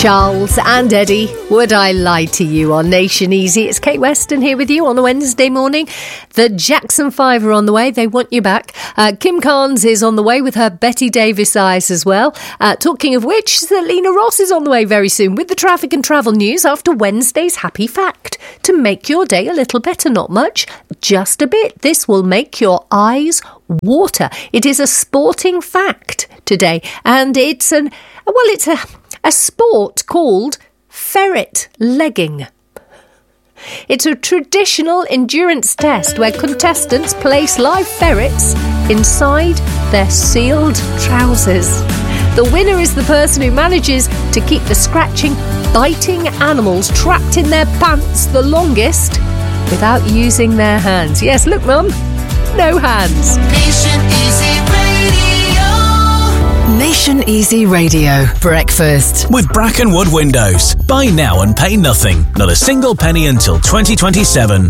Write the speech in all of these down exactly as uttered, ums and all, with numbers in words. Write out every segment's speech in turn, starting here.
Charles and Eddie, would I lie to you on Nation Easy? It's Kate Weston here with you on a Wednesday morning. The Jackson Five are on the way. They want you back. Uh, Kim Carnes is on the way with her Betty Davis eyes as well. Uh, talking of which, Selena Ross is on the way very soon with the traffic and travel news after Wednesday's Happy Fact. To make your day a little better, not much, just a bit. This will make your eyes water. It is a sporting fact today, and it's an, well, it's a... a sport called ferret legging. It's a traditional endurance test where contestants place live ferrets inside their sealed trousers. The winner is the person who manages to keep the scratching, biting animals trapped in their pants the longest without using their hands. Yes, look, Mum, no hands. Nation Easy Radio. Nation Easy Radio Breakfast with Brackenwood Windows. Buy now and pay nothing. Not a single penny until twenty twenty-seven.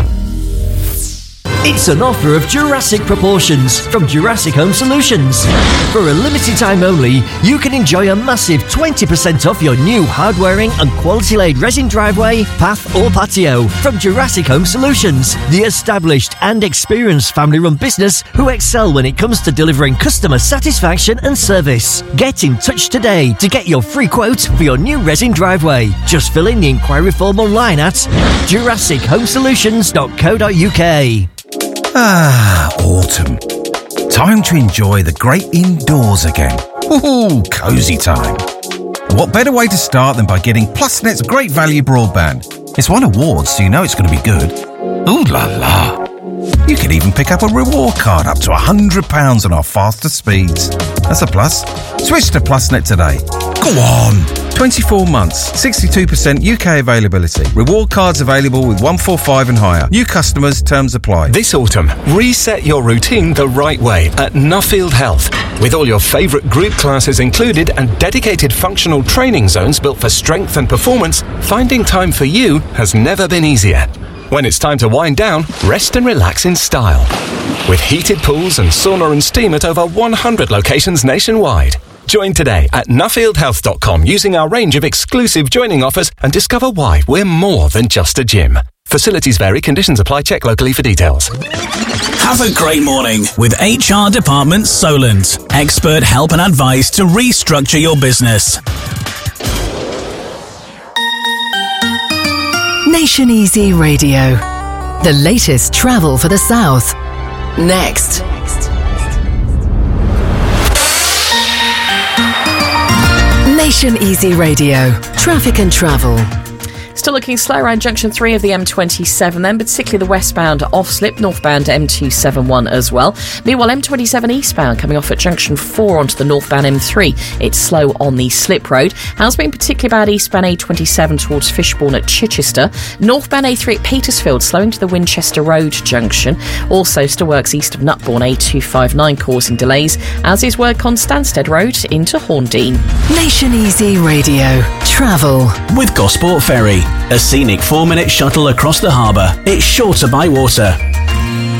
It's an offer of Jurassic proportions from Jurassic Home Solutions. For a limited time only, you can enjoy a massive twenty percent off your new hard-wearing and quality-laid resin driveway, path or patio from Jurassic Home Solutions, the established and experienced family-run business who excel when it comes to delivering customer satisfaction and service. Get in touch today to get your free quote for your new resin driveway. Just fill in the inquiry form online at jurassic home solutions dot co dot uk. Ah, autumn. Time to enjoy the great indoors again. Woohoo, cosy time. And what better way to start than by getting PlusNet's great value broadband? It's won awards, so you know it's going to be good. Ooh la la. You can even pick up a reward card up to one hundred pounds on our faster speeds. That's a plus. Switch to PlusNet today. Go on. twenty-four months, sixty-two percent U K availability. Reward cards available with one forty-five and higher. New customers, terms apply. This autumn, reset your routine the right way at Nuffield Health. With all your favourite group classes included and dedicated functional training zones built for strength and performance, finding time for you has never been easier. When it's time to wind down, rest and relax in style. With heated pools and sauna and steam at over one hundred locations nationwide. Join today at nuffield health dot com using our range of exclusive joining offers and discover why we're more than just a gym. Facilities vary, conditions apply, check locally for details. Have a great morning with H R Department Solent. Expert help and advice to restructure your business. Nation Easy Radio. The latest travel for the South. Next. Nation Easy Radio. Traffic and travel. Still looking slow around junction three of the M twenty-seven then, particularly the westbound off-slip, northbound M two seventy-one as well. Meanwhile, M twenty-seven eastbound coming off at junction four onto the northbound M three. It's slow on the slip road. How's been particularly bad eastbound A twenty-seven towards Fishbourne at Chichester. Northbound A three at Petersfield, slowing to the Winchester Road junction. Also still works east of Nutbourne A two fifty-nine causing delays, as is work on Stansted Road into Horndean. Nation Easy Radio. Travel. With Gosport Ferry, a scenic four-minute shuttle across the harbour. It's shorter by water.